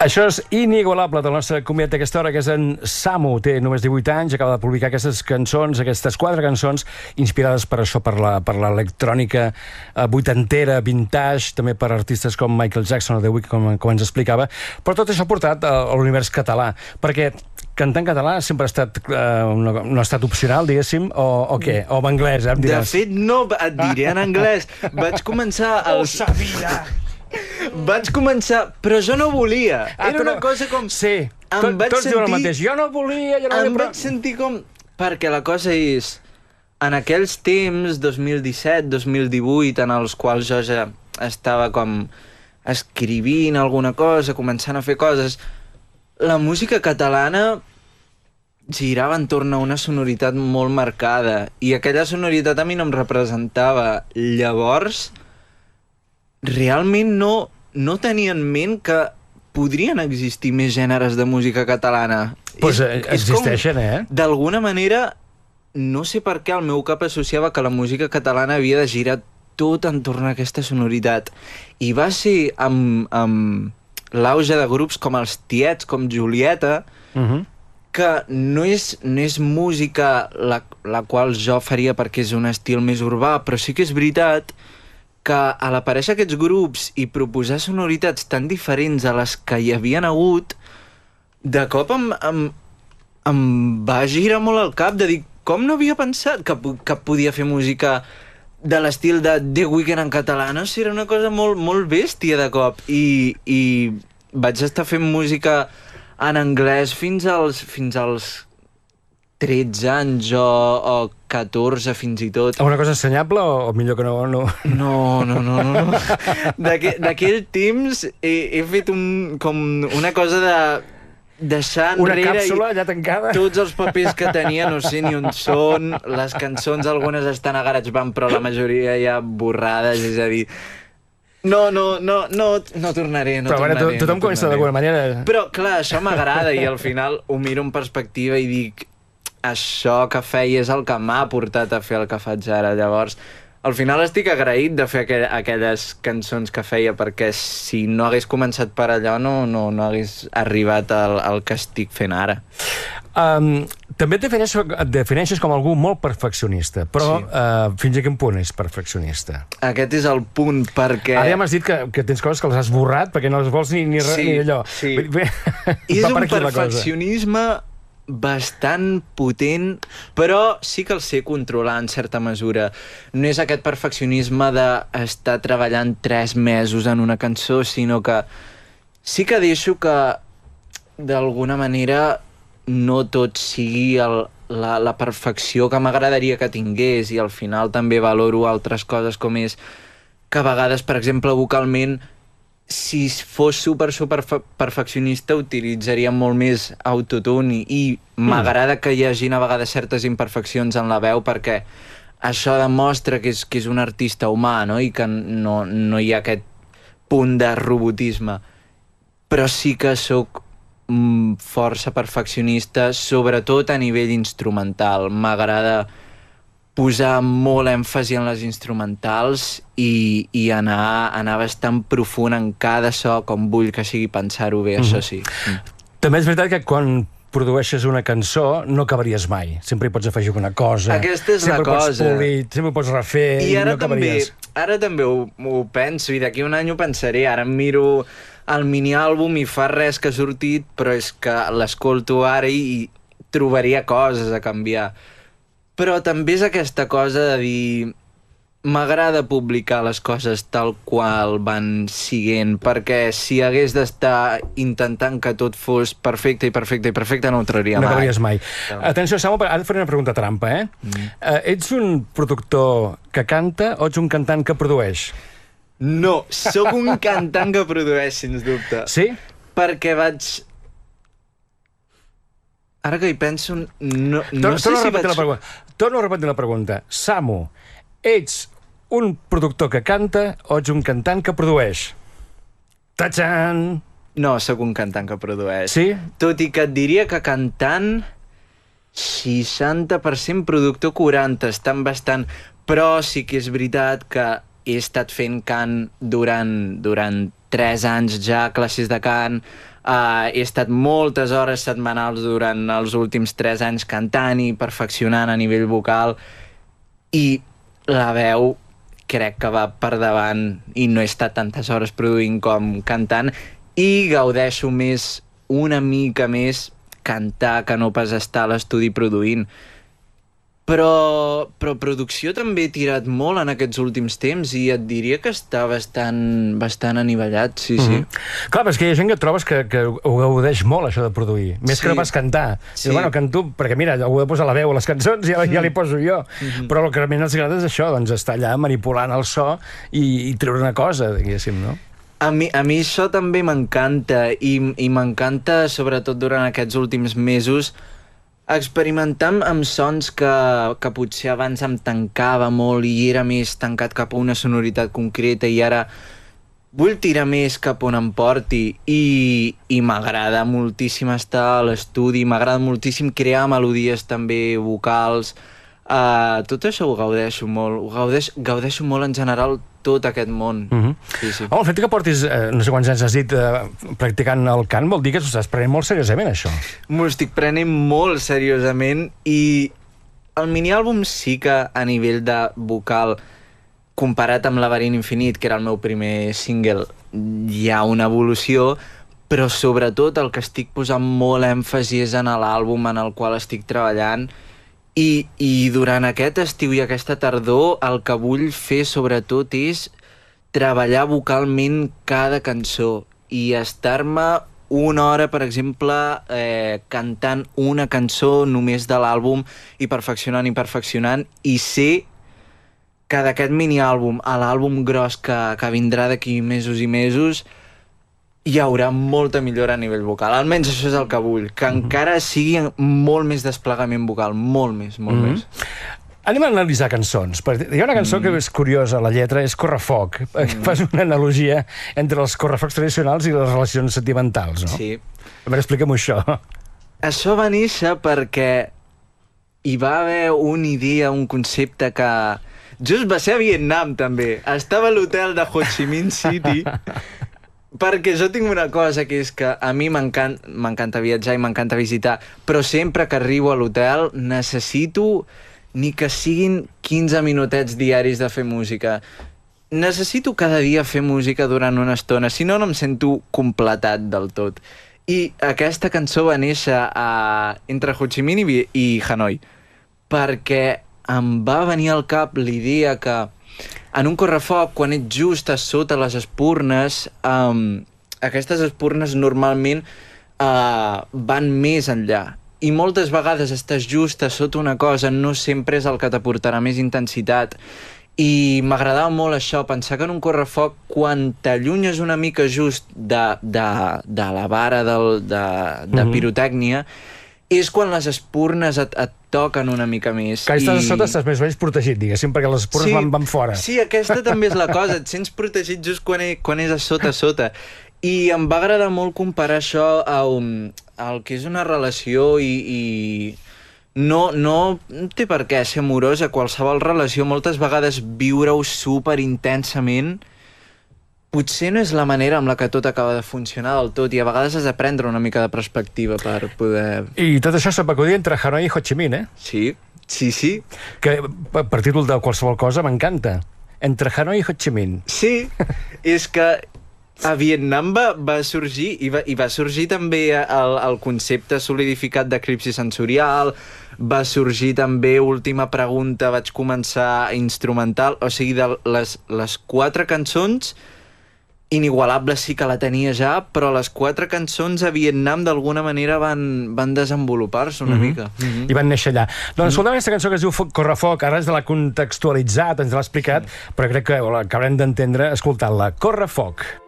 Això és inigualable del nostre convidat d'aquesta hora, que és en Samu. Té només 18 anys, acaba de publicar aquestes cançons, aquestes 4 cançons, inspirades per això, per l'electrònica vuitantera, vintage, també per artistes com Michael Jackson o The Weeknd, com ens explicava. Però tot això ha portat a l'univers català, perquè cantar en català sempre ha estat, no ha estat opcional, diguéssim, o què? O en anglès, em diràs. De fet, no, et diré en anglès. Vaig començar... Ho sabia! Vaig començar, però jo no volia. Era una cosa com... Sí, tots diuen el mateix. Jo no volia, Em vaig sentir com... Perquè la cosa és... En aquells temps, 2017, 2018, en els quals jo ja estava com escrivint alguna cosa, començant a fer coses, la música catalana girava entorn a una sonoritat molt marcada i aquella sonoritat a mi no em representava. Llavors, realment no tenia en ment que podrien existir més gèneres de música catalana. Pues existeixen, D'alguna manera, no sé per què el meu cap associava que la música catalana havia de girar tot entorn a aquesta sonoritat. I va ser amb l'auge de grups com els Tiets, com Julieta, que no és música la qual jo faria perquè és un estil més urbà, però sí que és veritat que a l'aparèixer aquests grups i proposar sonoritats tan diferents a les que hi havien hagut, de cop em va girar molt el cap de dir com no havia pensat que podia fer música de l'estil de The Weeknd en català. No sé, era una cosa molt, molt bèstia de cop. I vaig estar fent música en anglès fins als 13 anys o 14 fins i tot. Una cosa assenyable o millor que no? No. D'aquell temps he fet com una cosa de deixar enrere... Una càpsula ja tancada? Tots els papers que tenia, no sé ni on són, les cançons, algunes estan a GarageBand, però la majoria ja borrades, és a dir... No tornaré. Però bueno, tothom comença d'alguna manera. Però clar, això m'agrada i al final ho miro en perspectiva i dic això que feia és el que m'ha portat a fer el que faig ara. Llavors, al final estic agraït de fer aquelles cançons que feia, perquè si no hagués començat per allò no hagués arribat al que estic fent ara. També et defineixes com algú molt perfeccionista, però sí. Fins a quin punt és perfeccionista? Aquest és el punt, perquè... Ara ja m'has dit que tens coses que les has borrat perquè no les vols ni allò. Sí. És un perfeccionisme bastant potent, però sí que el sé controlar en certa mesura. No és aquest perfeccionisme d'estar treballant 3 mesos en una cançó, sinó que sí que deixo que d'alguna manera no tot sigui la perfecció que m'agradaria que tingués, i al final també valoro altres coses, com és que a vegades, per exemple, vocalment, si fos super perfeccionista utilitzaria molt més autotune i m'agrada que hi hagi a vegades certes imperfeccions en la veu, perquè això demostra que és un artista humà, no? I que no hi ha aquest punt de robotisme. Però sí que sóc força perfeccionista, sobretot a nivell instrumental. M'agrada posar molt èmfasi en les instrumentals i anar bastant profund en cada so, com vull que sigui, pensar-ho bé, això sí. També és veritat que quan produeixes una cançó no acabaries mai. Sempre hi pots afegir una cosa. Aquesta és la cosa. Sempre pots polir, sempre pots refer i no acabaries. Ara també ho penso, i d'aquí un any ho pensaré. Ara em miro el mini-àlbum i fa res que ha sortit, però és que l'escolto ara i trobaria coses a canviar. Però també és aquesta cosa de dir... M'agrada publicar les coses tal qual van siguent, perquè si hagués d'estar intentant que tot fos perfecte i perfecte, no ho trauria mai. No acabaries mai. Atenció, Samu, ara et faré una pregunta trampa, Ets un productor que canta o ets un cantant que produeix? No, sóc un cantant que produeix, sens dubte. Sí? Perquè vaig... Ara que hi penso... No sé si vaig... Torno a repetir la pregunta. Samu, ets un productor que canta o ets un cantant que produeix? Tachan! No, sóc un cantant que produeix. Sí? Tot i que et diria que cantant 60% productor, 40%, estan bastant... Però sí que és veritat que he estat fent cant durant 3 anys ja a classes de cant, he estat moltes hores setmanals durant els últims 3 anys cantant i perfeccionant a nivell vocal, i la veu crec que va per davant i no he estat tantes hores produint com cantant, i gaudeixo més, una mica més, cantar que no pas estar a l'estudi produint. Però producció també he tirat molt en aquests últims temps i et diria que està bastant anivellat, sí. Clar, però és que hi ha gent que trobes que ho gaudeix molt, això de produir, més que no pas cantar. Diu, bueno, canto, perquè mira, algú ha de posar la veu a les cançons i ja li poso jo. Però el que realment els agrada és això, doncs estar allà manipulant el so i treure una cosa, diguéssim, no? A mi això també m'encanta, i m'encanta, sobretot durant aquests últims mesos, experimentar amb sons que potser abans em tancava molt i era més tancat cap a una sonoritat concreta, i ara vull tirar més cap on em porti, i m'agrada moltíssim estar a l'estudi, m'agrada moltíssim crear melodies també vocals. Tot això ho gaudeixo molt, gaudeixo molt en general tot aquest món. Sí. El fet que portis, no sé quants anys has dit, practicant el cant, vol dir que t'ho estàs prenent molt seriosament, això? M'ho estic prenent molt seriosament, i el miniàlbum sí que a nivell de vocal, comparat amb Laberint Infinit, que era el meu primer single, hi ha una evolució, però sobretot el que estic posant molt èmfasi és en l'àlbum en el qual estic treballant. I durant aquest estiu i aquesta tardor el que vull fer sobretot és treballar vocalment cada cançó i estar-me una hora, per exemple, cantant una cançó només de l'àlbum i perfeccionant, i sé que d'aquest miniàlbum a l'àlbum gros que vindrà d'aquí mesos i mesos hi haurà molta millora a nivell vocal. Almenys això és el que vull, que encara sigui molt més desplegament vocal, molt més. Anem a analitzar cançons. Hi ha una cançó que és curiosa, la lletra, és Correfoc. Fas una analogia entre els correfocs tradicionals i les relacions sentimentals, no? Sí. A veure, explica'm això. Això va néixer perquè hi va haver una idea, un concepte que just va ser a Vietnam, també. Estava a l'hotel de Ho Chi Minh City. Perquè jo tinc una cosa, que és que a mi m'encanta viatjar i m'encanta visitar, però sempre que arribo a l'hotel necessito ni que siguin 15 minutets diaris de fer música. Necessito cada dia fer música durant una estona, si no, no em sento completat del tot. I aquesta cançó va néixer entre Ho Chi Minh i Hanoi, perquè em va venir al cap l'idea que en un correfoc, quan ets just a sota les espurnes, aquestes espurnes normalment van més enllà. I moltes vegades estàs just a sota una cosa, no sempre és el que t'aportarà més intensitat. I m'agradava molt això, pensar que en un correfoc, quan t'allunyes una mica just de la vara de pirotècnia, és quan les espurnes et toquen una mica més. Que estàs a sota, estàs més o menys protegit, diguéssim, perquè les espurnes van fora. Sí, aquesta també és la cosa, et sents protegit just quan és a sota. I em va agradar molt comparar això al que és una relació i no té per què ser amorosa, qualsevol relació, moltes vegades viure-ho superintensament potser no és la manera amb la que tot acaba de funcionar del tot, i a vegades has de prendre una mica de perspectiva per poder... I tot això s'ha acudit entre Hanoi i Ho Chi Minh, eh? Sí. Que per títol de qualsevol cosa m'encanta. Entre Hanoi i Ho Chi Minh. Sí, és que a Vietnam va sorgir, i va sorgir també el concepte solidificat d'eclipsi sensorial, va sorgir també Última Pregunta, vaig començar instrumental, o sigui, de les 4 cançons... Inigualable sí que la tenia ja, però les 4 cançons a Vietnam d'alguna manera van desenvolupar-se una mica. I van néixer allà. Doncs escolta'm aquesta cançó que es diu Correfoc, ara ens l'ha contextualitzat, ens l'ha explicat, però crec que l'acabarem d'entendre escoltant-la. Correfoc.